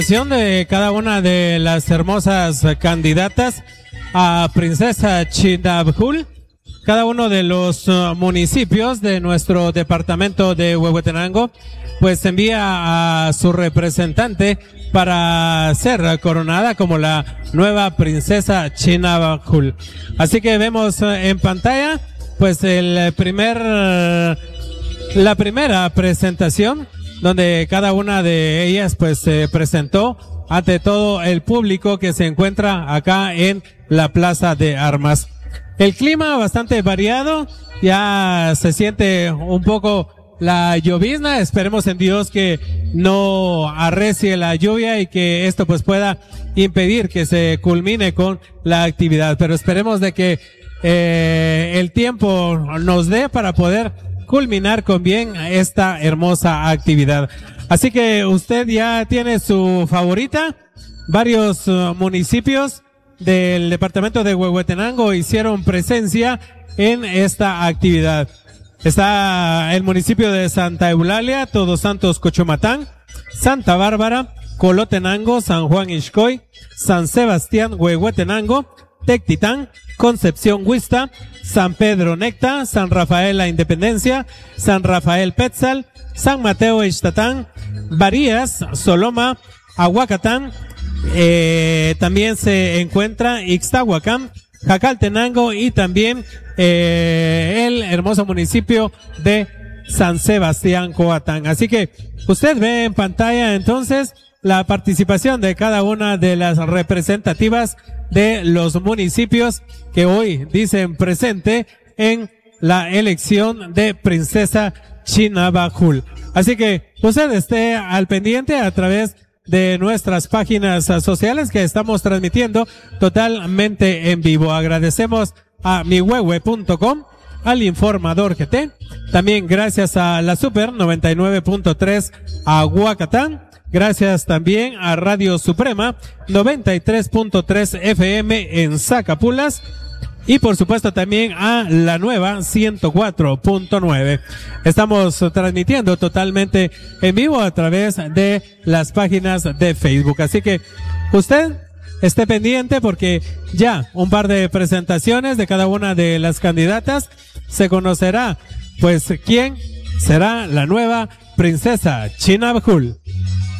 De cada una de las hermosas candidatas a Princesa Chinabajul, cada uno de los municipios de nuestro departamento de Huehuetenango, pues envía a su representante para ser coronada como la nueva Princesa Chinabajul. Así que vemos en pantalla, pues la primera presentación, donde cada una de ellas pues se presentó ante todo el público que se encuentra acá en la Plaza de Armas. El clima bastante variado, ya se siente un poco la llovizna, esperemos en Dios que no arrecie la lluvia y que esto pues pueda impedir que se culmine con la actividad, pero esperemos de que el tiempo nos dé para poder culminar con bien esta hermosa actividad. Así que usted ya tiene su favorita. Varios municipios del departamento de Huehuetenango hicieron presencia en esta actividad. Está el municipio de Santa Eulalia, Todos Santos Cochomatán, Santa Bárbara, Colotenango, San Juan Ixcoy, San Sebastián Huehuetenango, Tectitán, Concepción Huista, San Pedro Necta, San Rafael La Independencia, San Rafael Petzal, San Mateo Ixtatán, Varías, Soloma, Aguacatán, también se encuentra Ixtahuacán, Jacaltenango y también el hermoso municipio de San Sebastián Coatán. Así que usted ve en pantalla entonces la participación de cada una de las representativas de los municipios que hoy dicen presente en la elección de Princesa Chinabajul. Así que usted esté al pendiente a través de nuestras páginas sociales que estamos transmitiendo totalmente en vivo. Agradecemos a mihuehue.com, al Informador GT, también gracias a la Super 99.3 Aguacatán. Gracias también a Radio Suprema 93.3 FM en Zacapulas y por supuesto también a la nueva 104.9. Estamos transmitiendo totalmente en vivo a través de las páginas de Facebook. Así que usted esté pendiente porque ya un par de presentaciones de cada una de las candidatas se conocerá pues quién será la nueva Princesa Chinabajul.